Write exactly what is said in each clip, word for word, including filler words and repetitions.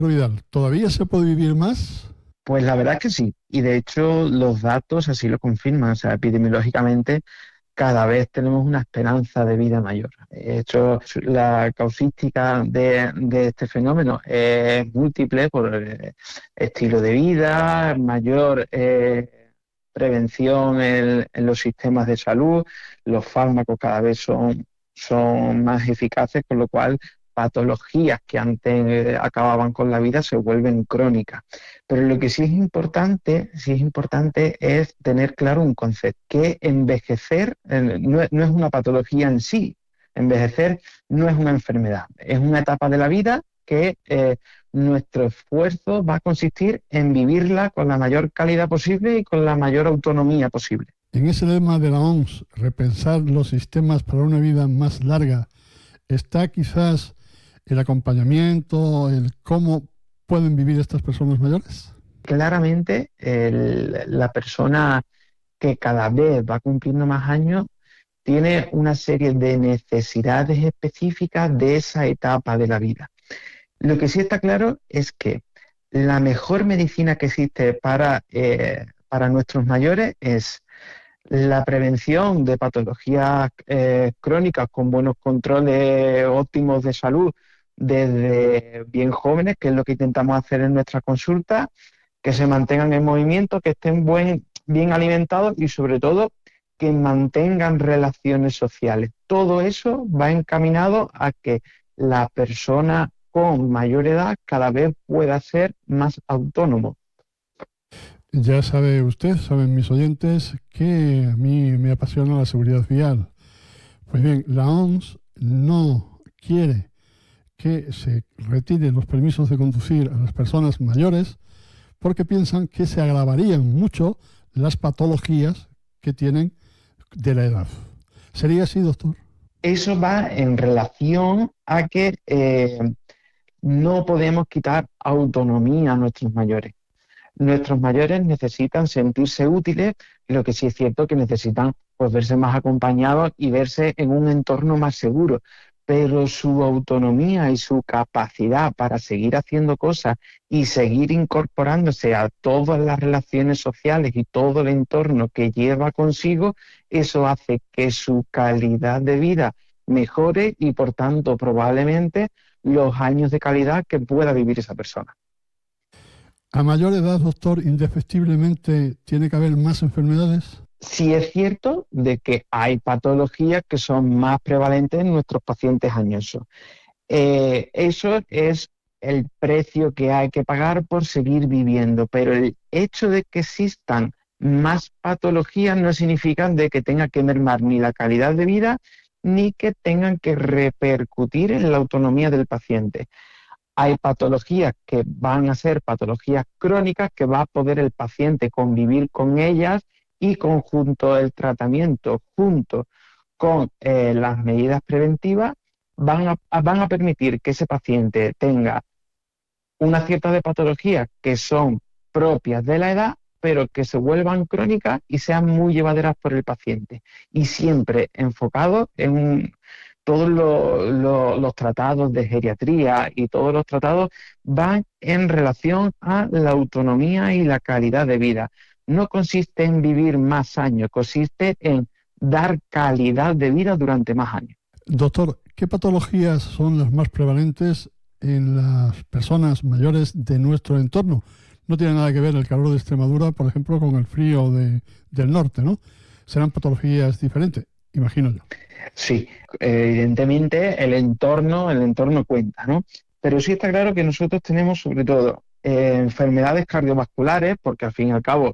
Vidal, ¿todavía se puede vivir más? Pues la verdad es que sí, y de hecho los datos así lo confirman, o sea, epidemiológicamente cada vez tenemos una esperanza de vida mayor. De hecho, la causística de, de este fenómeno es múltiple por el estilo de vida, mayor eh, prevención en, en los sistemas de salud, los fármacos cada vez son, son más eficaces, con lo cual patologías que antes eh, acababan con la vida se vuelven crónicas. Pero lo que sí es importante, sí es importante es tener claro un concepto, que envejecer eh, no, es, no es una patología en sí, envejecer no es una enfermedad, es una etapa de la vida que eh, nuestro esfuerzo va a consistir en vivirla con la mayor calidad posible y con la mayor autonomía posible. En ese lema de la O M S, repensar los sistemas para una vida más larga, está quizás el acompañamiento, el cómo pueden vivir estas personas mayores. Claramente, el, la persona que cada vez va cumpliendo más años tiene una serie de necesidades específicas de esa etapa de la vida. Lo que sí está claro es que la mejor medicina que existe para, eh, para nuestros mayores es la prevención de patologías eh, crónicas con buenos controles óptimos de salud desde bien jóvenes, que es lo que intentamos hacer en nuestra consulta, que se mantengan en movimiento, que estén buen, bien alimentados y sobre todo que mantengan relaciones sociales. Todo eso va encaminado a que la persona con mayor edad cada vez pueda ser más autónomo. Ya sabe usted, saben mis oyentes, que a mí me apasiona la seguridad vial. Pues bien, la O M S no quiere que se retiren los permisos de conducir a las personas mayores porque piensan que se agravarían mucho las patologías que tienen de la edad. ¿Sería así, doctor? Eso va en relación a que eh, no podemos quitar autonomía a nuestros mayores. Nuestros mayores necesitan sentirse útiles, lo que sí es cierto que necesitan pues, verse más acompañados y verse en un entorno más seguro. Pero su autonomía y su capacidad para seguir haciendo cosas y seguir incorporándose a todas las relaciones sociales y todo el entorno que lleva consigo, eso hace que su calidad de vida mejore y, por tanto, probablemente los años de calidad que pueda vivir esa persona. A mayor edad, doctor, indefectiblemente tiene que haber más enfermedades. Sí es cierto de que hay patologías que son más prevalentes en nuestros pacientes añosos. Eh, eso es el precio que hay que pagar por seguir viviendo, pero el hecho de que existan más patologías no significa de que tenga que mermar ni la calidad de vida ni que tengan que repercutir en la autonomía del paciente. Hay patologías que van a ser patologías crónicas que va a poder el paciente convivir con ellas y conjunto el tratamiento junto con eh, las medidas preventivas van a, van a permitir que ese paciente tenga una cierta de patologías que son propias de la edad, pero que se vuelvan crónicas y sean muy llevaderas por el paciente. Y siempre enfocado en un, todos lo, lo, los tratados de geriatría y todos los tratados van en relación a la autonomía y la calidad de vida. No consiste en vivir más años, consiste en dar calidad de vida durante más años. Doctor, ¿qué patologías son las más prevalentes en las personas mayores de nuestro entorno? No tiene nada que ver el calor de Extremadura, por ejemplo, con el frío de, del norte, ¿no? Serán patologías diferentes, imagino yo. Sí, evidentemente el entorno, el entorno cuenta, ¿no? Pero sí está claro que nosotros tenemos sobre todo eh, enfermedades cardiovasculares, porque al fin y al cabo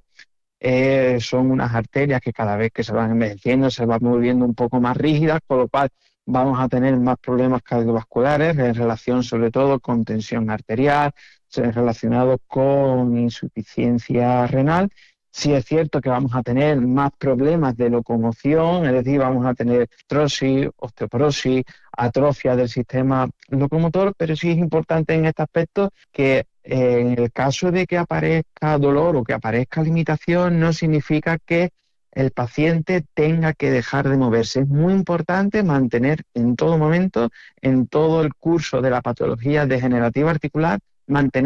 eh, son unas arterias que cada vez que se van envejeciendo se van volviendo un poco más rígidas, con lo cual vamos a tener más problemas cardiovasculares en relación sobre todo con tensión arterial, relacionados con insuficiencia renal. Sí es cierto que vamos a tener más problemas de locomoción, es decir, vamos a tener artrosis, osteoporosis, atrofia del sistema locomotor, pero sí es importante en este aspecto que eh, en el caso de que aparezca dolor o que aparezca limitación, no significa que el paciente tenga que dejar de moverse. Es muy importante mantener en todo momento, en todo el curso de la patología degenerativa articular, mantener